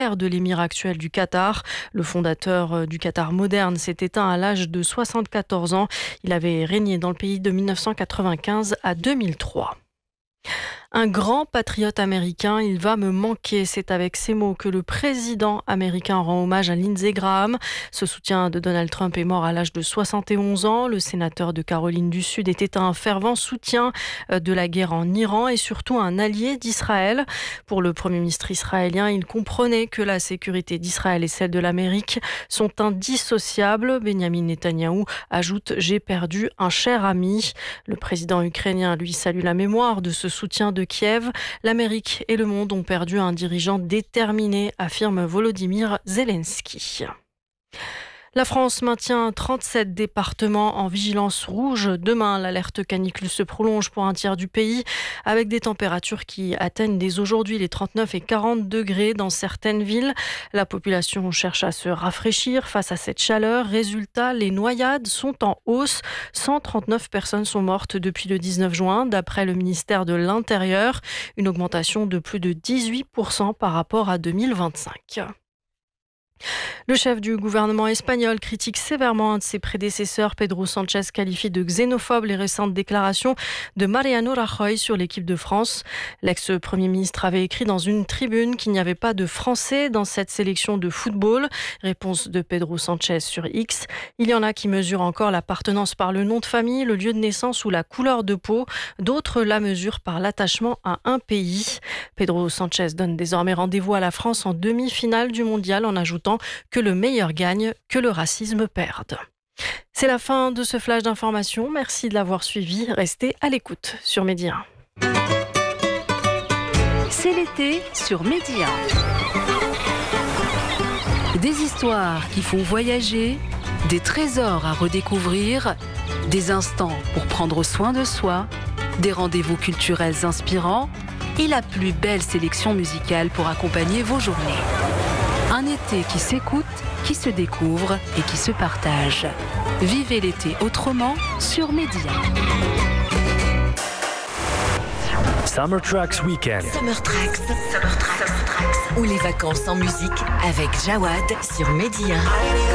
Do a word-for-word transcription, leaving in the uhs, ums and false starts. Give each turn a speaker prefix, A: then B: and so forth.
A: de l'émir actuel du Qatar. Le fondateur du Qatar moderne s'est éteint à l'âge de soixante-quatorze ans. Il avait régné dans le pays de mille neuf cent quatre-vingt-quinze à deux mille trois. Un grand patriote américain, il va me manquer. C'est avec ces mots que le président américain rend hommage à Lindsey Graham. Ce soutien de Donald Trump est mort à l'âge de soixante et onze ans. Le sénateur de Caroline du Sud était un fervent soutien de la guerre en Iran et surtout un allié d'Israël. Pour le Premier ministre israélien, il comprenait que la sécurité d'Israël et celle de l'Amérique sont indissociables. Benyamin Netanyahou ajoute « J'ai perdu un cher ami ». Le président ukrainien, lui, salue la mémoire de ce soutien de Kiev. L'Amérique et le monde ont perdu un dirigeant déterminé, affirme Volodymyr Zelensky. La France maintient trente-sept départements en vigilance rouge. Demain, l'alerte canicule se prolonge pour un tiers du pays avec des températures qui atteignent dès aujourd'hui les trente-neuf et quarante degrés dans certaines villes. La population cherche à se rafraîchir face à cette chaleur. Résultat, les noyades sont en hausse. cent trente-neuf personnes sont mortes depuis le dix-neuf juin, d'après le ministère de l'Intérieur. Une augmentation de plus de dix-huit pour cent par rapport à deux mille vingt-cinq. Le chef du gouvernement espagnol critique sévèrement un de ses prédécesseurs. Pedro Sánchez qualifie de xénophobe les récentes déclarations de Mariano Rajoy sur l'équipe de France. L'ex-premier ministre avait écrit dans une tribune qu'il n'y avait pas de Français dans cette sélection de football. Réponse de Pedro Sánchez sur X. Il y en a qui mesurent encore l'appartenance par le nom de famille, le lieu de naissance ou la couleur de peau. D'autres la mesurent par l'attachement à un pays. Pedro Sánchez donne désormais rendez-vous à la France en demi-finale du mondial en ajoutant que le meilleur gagne, que le racisme perde. C'est la fin de ce flash d'information. Merci de l'avoir suivi. Restez à l'écoute sur Midi un.
B: C'est l'été sur Midi un. Des histoires qui font voyager, des trésors à redécouvrir, des instants pour prendre soin de soi, des rendez-vous culturels inspirants et la plus belle sélection musicale pour accompagner vos journées. Un été qui s'écoute, qui se découvre et qui se partage. Vivez l'été autrement sur Midi un.
C: Summer Tracks Weekend.
D: Summer Tracks. Summer Tracks. Ou les vacances en musique avec Jawad sur Midi un.